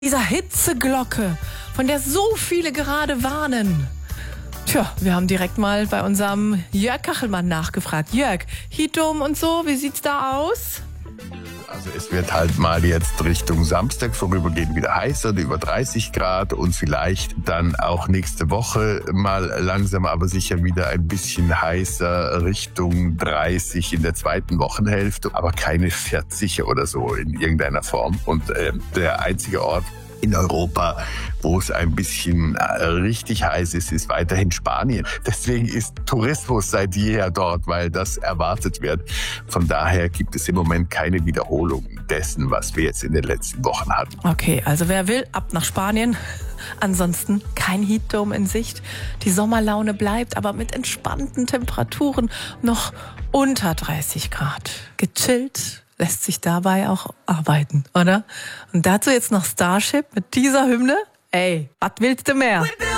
Dieser Hitzeglocke, von der so viele gerade warnen. Tja, wir haben direkt mal bei unserem Jörg Kachelmann nachgefragt. Jörg, Heatdome und so, wie sieht's da aus? Also es wird halt mal jetzt Richtung Samstag vorübergehend wieder heißer, über 30 Grad und vielleicht dann auch nächste Woche mal langsam, aber sicher wieder ein bisschen heißer Richtung 30 in der zweiten Wochenhälfte, aber keine 40 oder so in irgendeiner Form. Und der einzige Ort in Europa, wo es ein bisschen richtig heiß ist, ist weiterhin Spanien. Deswegen ist Tourismus seit jeher dort, weil das erwartet wird. Von daher gibt es im Moment keine Wiederholung dessen, was wir jetzt in den letzten Wochen hatten. Okay, also wer will, ab nach Spanien. Ansonsten kein Heatdome in Sicht. Die Sommerlaune bleibt, aber mit entspannten Temperaturen noch unter 30 Grad. Gechillt lässt sich dabei auch arbeiten, oder? Und dazu jetzt noch Starship mit dieser Hymne. Ey, was willst du mehr?